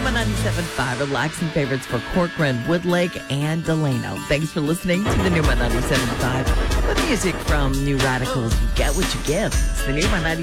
Numa 97.5, relaxing favorites for Corcoran, Woodlake, and Delano. Thanks for listening to the Numa 97.5. With music from New Radicals, you get what you give. It's the Numa 97.5.